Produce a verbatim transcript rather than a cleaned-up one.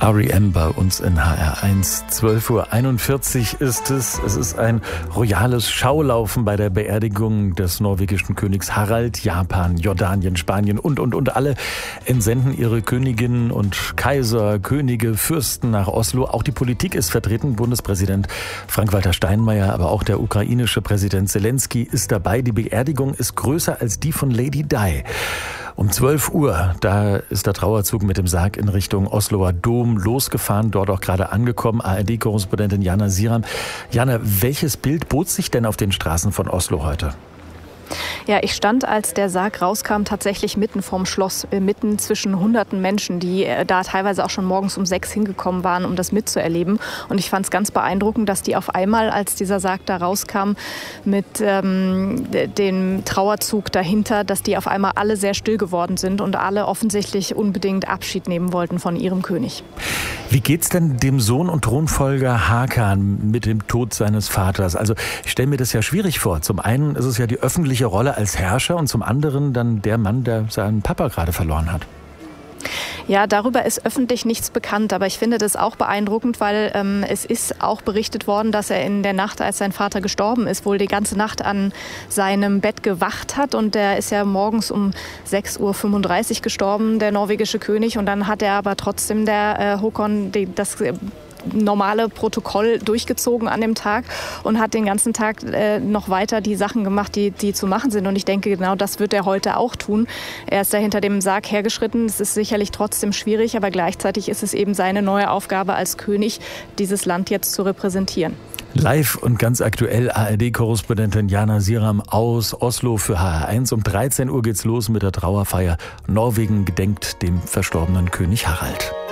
R E M bei uns in H R eins. zwölf Uhr einundvierzig ist es. Es ist ein royales Schaulaufen bei der Beerdigung des norwegischen Königs Harald. Japan, Jordanien, Spanien und, und, und alle entsenden ihre Königinnen und Kaiser, Könige, Fürsten nach Oslo. Auch die Politik ist vertreten. Bundespräsident Frank-Walter Steinmeier, aber auch der ukrainische Präsident Zelensky ist dabei. Die Beerdigung ist größer als die von Lady Di. Um zwölf Uhr, da ist der Trauerzug mit dem Sarg in Richtung Osloer Dom losgefahren, dort auch gerade angekommen. A R D-Korrespondentin Jana Siram. Jana, welches Bild bot sich denn auf den Straßen von Oslo heute? Ja, ich stand, als der Sarg rauskam, tatsächlich mitten vorm Schloss, äh, mitten zwischen hunderten Menschen, die äh, da teilweise auch schon morgens um sechs hingekommen waren, um das mitzuerleben. Und ich fand es ganz beeindruckend, dass die auf einmal, als dieser Sarg da rauskam, mit ähm, dem Trauerzug dahinter, dass die auf einmal alle sehr still geworden sind und alle offensichtlich unbedingt Abschied nehmen wollten von ihrem König. Wie geht's denn dem Sohn und Thronfolger Hakan mit dem Tod seines Vaters? Also ich stelle mir das ja schwierig vor. Zum einen ist es ja die öffentliche Rolle als Herrscher und zum anderen dann der Mann, der seinen Papa gerade verloren hat. Ja, darüber ist öffentlich nichts bekannt, aber ich finde das auch beeindruckend, weil ähm, es ist auch berichtet worden, dass er in der Nacht, als sein Vater gestorben ist, wohl die ganze Nacht an seinem Bett gewacht hat und der ist ja morgens um sechs Uhr fünfunddreißig gestorben, der norwegische König, und dann hat er aber trotzdem der äh, Håkon die, das äh, normale Protokoll durchgezogen an dem Tag und hat den ganzen Tag äh, noch weiter die Sachen gemacht, die, die zu machen sind. Und ich denke, genau das wird er heute auch tun. Er ist da hinter dem Sarg hergeschritten. Es ist sicherlich trotzdem schwierig, aber gleichzeitig ist es eben seine neue Aufgabe als König, dieses Land jetzt zu repräsentieren. Live und ganz aktuell A R D-Korrespondentin Jana Siram aus Oslo für H R eins. Um dreizehn Uhr geht's los mit der Trauerfeier. Norwegen gedenkt dem verstorbenen König Harald.